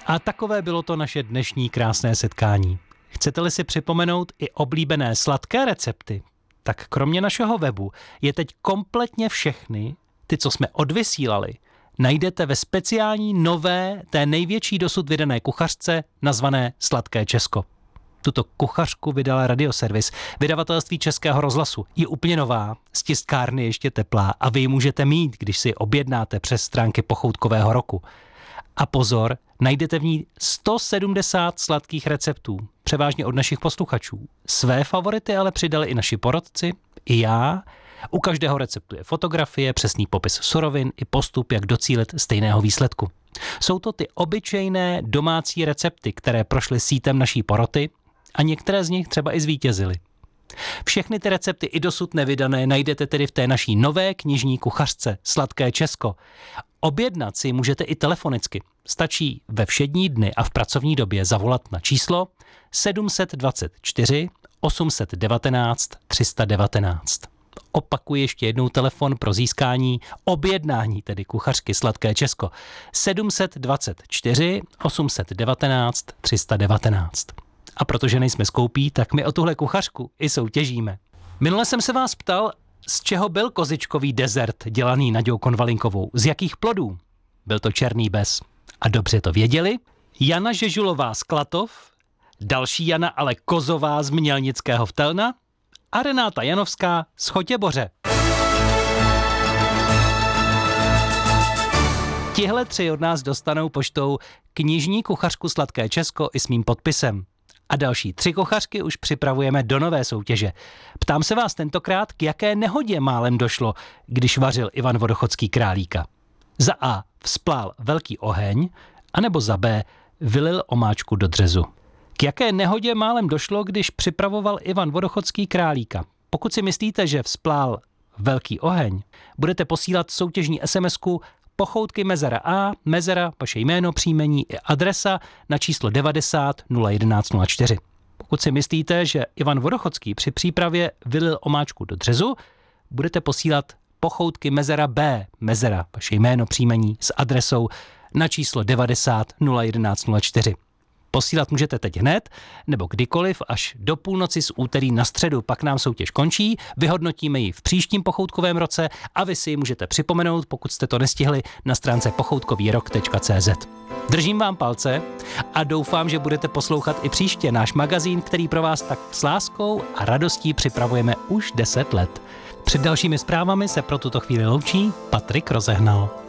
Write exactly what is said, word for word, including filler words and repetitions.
A takové bylo to naše dnešní krásné setkání. Chcete-li si připomenout i oblíbené sladké recepty, tak kromě našeho webu je teď kompletně všechny, ty, co jsme odvysílali, najdete ve speciální nové, té největší dosud vydané kuchařce nazvané Sladké Česko. Tuto kuchařku vydala Radioservis, vydavatelství Českého rozhlasu. Je úplně nová, z tiskárny ještě teplá a vy ji můžete mít, když si ji objednáte přes stránky Pochoutkového roku. A pozor, najdete v ní sto sedmdesát sladkých receptů, převážně od našich posluchačů. Své favority ale přidali i naši porodci, i já. U každého receptu je fotografie, přesný popis surovin i postup, jak docílit stejného výsledku. Jsou to ty obyčejné domácí recepty, které prošly sítem naší poroty a některé z nich třeba i zvítězily. Všechny ty recepty i dosud nevydané najdete tedy v té naší nové knižní kuchařce Sladké Česko. Objednat si můžete i telefonicky. Stačí ve všední dny a v pracovní době zavolat na číslo sedm set dvacet čtyři osm set devatenáct tři sta devatenáct. Opakuji ještě jednou telefon pro získání objednání, tedy kuchařky Sladké Česko. sedm set dvacet čtyři osm set devatenáct tři sta devatenáct. A protože nejsme skoupí, tak my o tuhle kuchařku i soutěžíme. Minule jsem se vás ptal, z čeho byl kozičkový dezert dělaný Naďou Konvalinkovou. Z jakých plodů? Byl to černý bez. A dobře to věděli? Jana Žežulová z Klatov, další Jana ale Kozová z Mělnického Vtelna a Renáta Janovská z Chotěboře. Tihle tři od nás dostanou poštou knižní kuchařku Sladké Česko i s mým podpisem. A další tři kuchařky už připravujeme do nové soutěže. Ptám se vás tentokrát, k jaké nehodě málem došlo, když vařil Ivan Vodochodský králíka. Za A vzplál velký oheň, anebo za B vylil omáčku do dřezu. K jaké nehodě málem došlo, když připravoval Ivan Vodochodský králíka? Pokud si myslíte, že vzplál velký oheň, budete posílat soutěžní SMSku Pochoutky Mezera A, Mezera, vaše jméno, příjmení i adresa na číslo devadesát nula jedenáct nula čtyři. Pokud si myslíte, že Ivan Vodochodský při přípravě vylil omáčku do dřezu, budete posílat Pochoutky Mezera B, Mezera, vaše jméno, příjmení s adresou na číslo devadesát nula jedenáct nula čtyři. Posílat můžete teď hned, nebo kdykoliv až do půlnoci z úterý na středu, pak nám soutěž končí, vyhodnotíme ji v příštím pochoutkovém roce a vy si ji můžete připomenout, pokud jste to nestihli, na stránce pochoutkový rok tečka cé zet. Držím vám palce a doufám, že budete poslouchat i příště náš magazín, který pro vás tak s láskou a radostí připravujeme už deset let. Před dalšími zprávami se pro tuto chvíli loučí Patrik Rozehnal.